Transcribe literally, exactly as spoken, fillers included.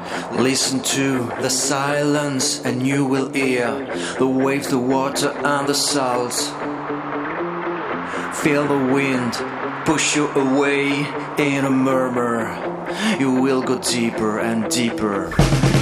Listen to the silence and you will hear the waves, the water and the salt. Feel the wind push you away in a murmur. You will go deeper and deeper.